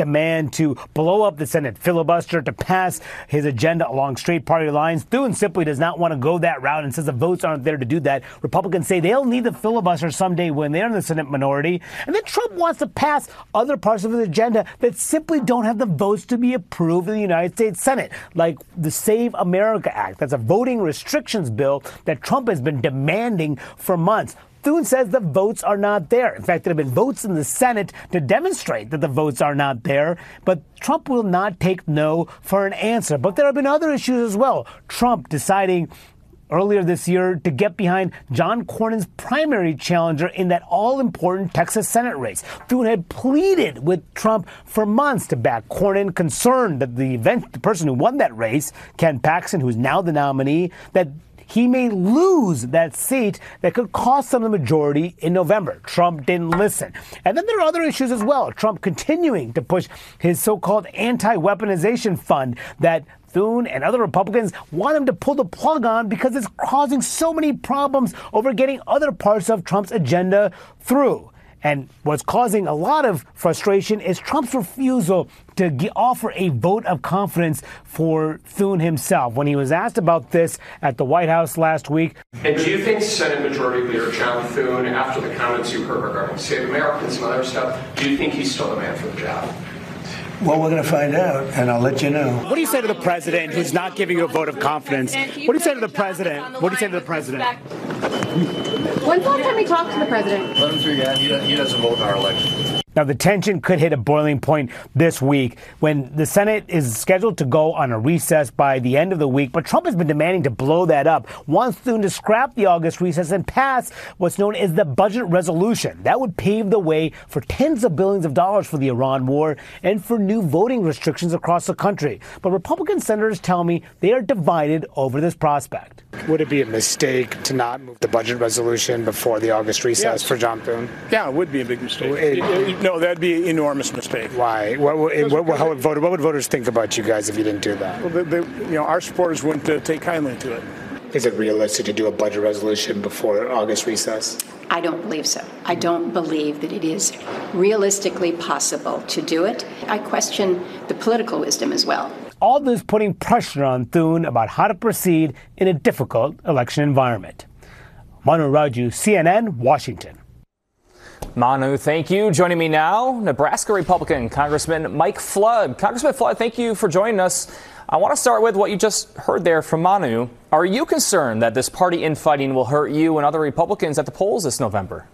demand to blow up the Senate filibuster to pass his agenda along straight party lines. Thune simply does not want to go that route and says the votes aren't there to do that. Republicans say they'll need the filibuster someday when they're in the Senate minority. And then Trump wants to pass other parts of his agenda that simply don't have the votes to be approved in the United States Senate, like the Save America Act. That's a voting restrictions bill that Trump has been demanding for months. Thune says the votes are not there. In fact, there have been votes in the Senate to demonstrate that the votes are not there. But Trump will not take no for an answer. But there have been other issues as well. Trump deciding earlier this year to get behind John Cornyn's primary challenger in that all-important Texas Senate race. Thune had pleaded with Trump for months to back Cornyn, concerned that the person who won that race, Ken Paxton, who's now the nominee, that he may lose that seat that could cost him the majority in November. Trump didn't listen. And then there are other issues as well. Trump continuing to push his so-called anti-weaponization fund that Thune and other Republicans want him to pull the plug on because it's causing so many problems over getting other parts of Trump's agenda through. And what's causing a lot of frustration is Trump's refusal to offer a vote of confidence for Thune himself. When he was asked about this at the White House last week. And do you think Senate Majority Leader John Thune, after the comments you heard regarding Save America and some other stuff, do you think he's still the man for the job? Well, we're going to find out, and I'll let you know. What do you say to the president who's not giving you a vote of confidence? What do you say to the president? What do you say to the president? When's the last time we talked to the president? Let him through, yeah. He doesn't vote in our election. Now, the tension could hit a boiling point this week when the Senate is scheduled to go on a recess by the end of the week. But Trump has been demanding to blow that up, wants Thune to scrap the August recess and pass what's known as the budget resolution. That would pave the way for tens of billions of dollars for the Iran war and for new voting restrictions across the country. But Republican senators tell me they are divided over this prospect. Would it be a mistake to not move the budget resolution before the August recess for John Thune? Yeah, it would be a big mistake. No, that'd be an enormous mistake. Why? What would voters think about you guys if you didn't do that? Well, our supporters wouldn't take kindly to it. Is it realistic to do a budget resolution before August recess? I don't believe so. I don't believe that it is realistically possible to do it. I question the political wisdom as well. All this putting pressure on Thune about how to proceed in a difficult election environment. Manu Raju, CNN, Washington. Manu, thank you. Joining me now, Nebraska Republican Congressman Mike Flood. Congressman Flood, thank you for joining us. I want to start with what you just heard there from Manu. Are you concerned that this party infighting will hurt you and other Republicans at the polls this November?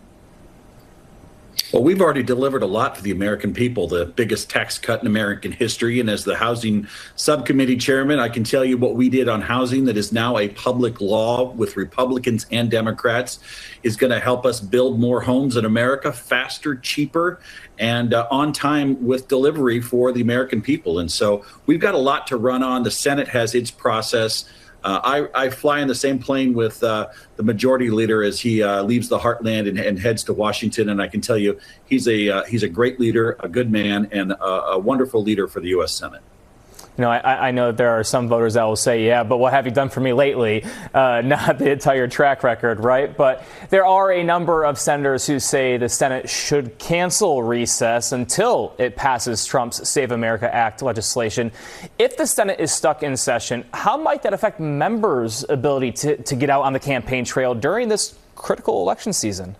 Well, we've already delivered a lot for the American people, the biggest tax cut in American history. And as the Housing Subcommittee Chairman, I can tell you what we did on housing that is now a public law with Republicans and Democrats is going to help us build more homes in America faster, cheaper, and on time with delivery for the American people. And so we've got a lot to run on. The Senate has its process. I fly in the same plane with the majority leader as he leaves the heartland and heads to Washington. And I can tell you he's a great leader, a good man, and a wonderful leader for the U.S. Senate. You know, I know that there are some voters that will say, yeah, but what have you done for me lately? Not the entire track record, right? But there are a number of senators who say the Senate should cancel recess until it passes Trump's Save America Act legislation. If the Senate is stuck in session, how might that affect members' ability to get out on the campaign trail during this critical election season?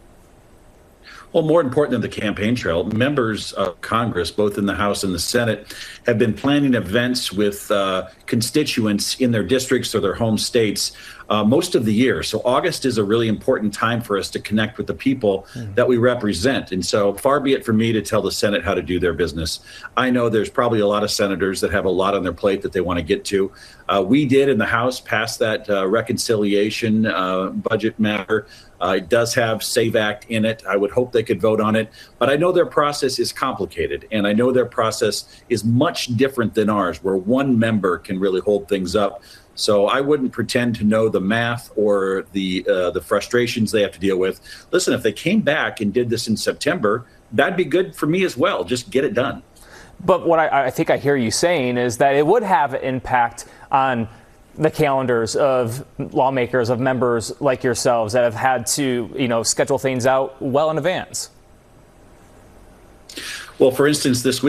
Well, more important than the campaign trail, members of Congress, both in the House and the Senate, have been planning events with constituents in their districts or their home states most of the year. So August is a really important time for us to connect with the people that we represent. And so far be it for me to tell the Senate how to do their business. I know there's probably a lot of senators that have a lot on their plate that they want to get to. We did in the House pass that reconciliation budget matter. It does have SAVE Act in it. I would hope they could vote on it. But I know their process is complicated, and I know their process is much different than ours, where one member can really hold things up. So I wouldn't pretend to know the math or the frustrations they have to deal with. Listen, if they came back and did this in September, that'd be good for me as well. Just get it done. But what I think I hear you saying is that it would have an impact on the calendars of lawmakers, of members like yourselves that have had to, schedule things out well in advance. Well, for instance, this week,